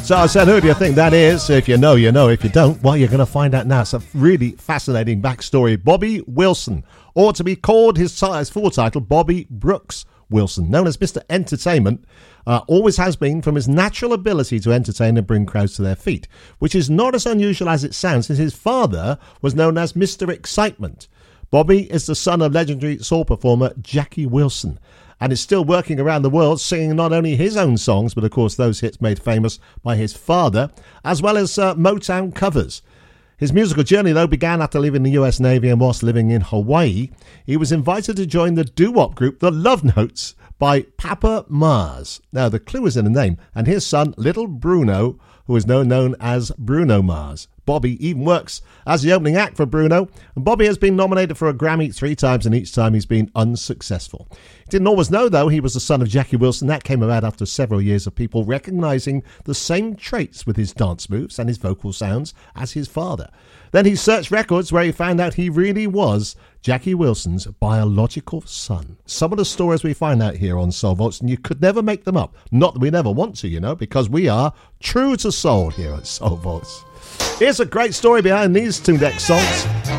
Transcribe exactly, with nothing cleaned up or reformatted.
So I said, who do you think that is? If you know, you know. If you don't, well, you're going to find out now. It's a really fascinating backstory. Bobby Wilson, or to be called his, his full title, Bobby Brooks Wilson, known as Mister Entertainment, uh, always has been from his natural ability to entertain and bring crowds to their feet, which is not as unusual as it sounds, since his father was known as Mister Excitement. Bobby is the son of legendary soul performer Jackie Wilson, and is still working around the world singing not only his own songs, but of course those hits made famous by his father, as well as uh, Motown covers. His musical journey, though, began after leaving the U S Navy, and whilst living in Hawaii, he was invited to join the doo-wop group The Love Notes by Papa Mars. Now, the clue is in the name, and his son, Little Bruno, who is now known as Bruno Mars. Bobby even works as the opening act for Bruno, and Bobby has been nominated for a Grammy three times, and each time he's been unsuccessful. He didn't always know, though, he was the son of Jackie Wilson. That came about after several years of people recognising the same traits with his dance moves and his vocal sounds as his father. Then he searched records where he found out he really was Jackie Wilson's biological son. Some of the stories we find out here on Soul Vaults, and you could never make them up. Not that we never want to, you know, because we are true to soul here at Soul Vaults. Here's a great story behind these two next songs.